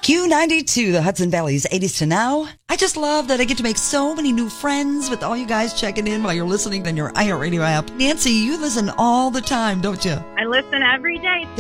Q92, the Hudson Valley's 80s to now. I just love that I get to make so many new friends with all you guys checking in while you're listening on your iHeartRadio app. Nancy, you listen all the time, don't you? I listen every day.